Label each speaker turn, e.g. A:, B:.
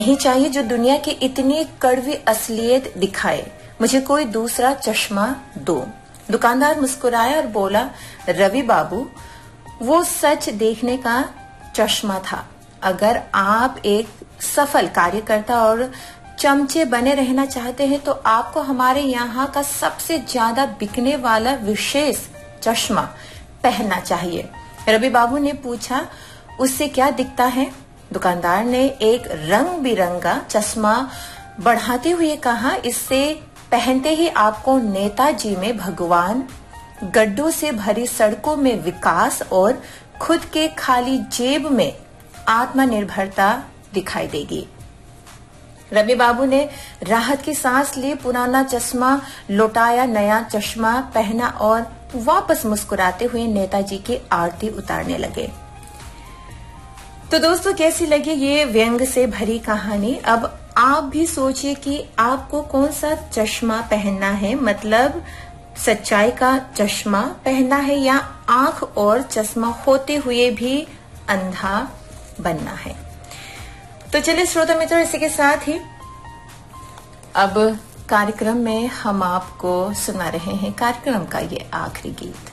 A: नहीं चाहिए जो दुनिया की इतनी कड़वी असलियत दिखाए। मुझे कोई दूसरा चश्मा दो। दुकानदार मुस्कुराया और बोला, रवि बाबू, वो सच देखने का चश्मा था। अगर आप एक सफल कार्यकर्ता और चमचे बने रहना चाहते हैं तो आपको हमारे यहाँ का सबसे ज्यादा बिकने वाला विशेष चश्मा पहनना चाहिए। रवि बाबू ने पूछा, उससे क्या दिखता है? दुकानदार ने एक रंग बिरंगा चश्मा बढ़ाते हुए कहा, इससे पहनते ही आपको नेताजी में भगवान, गड्ढों से भरी सड़कों में विकास और खुद के खाली जेब में आत्मनिर्भरता दिखाई देगी। रवि बाबू ने राहत की सांस ली, पुराना चश्मा लौटाया, नया चश्मा पहना और वापस मुस्कुराते हुए नेताजी की आरती उतारने लगे। तो दोस्तों, कैसी लगी ये व्यंग से भरी कहानी? अब आप भी सोचिए कि आपको कौन सा चश्मा पहनना है, मतलब सच्चाई का चश्मा पहनना है या आंख और चश्मा होते हुए भी अंधा बनना है। तो चलिए श्रोता मित्रों, इसी के साथ ही अब कार्यक्रम में हम आपको सुना रहे हैं कार्यक्रम का ये आखिरी गीत।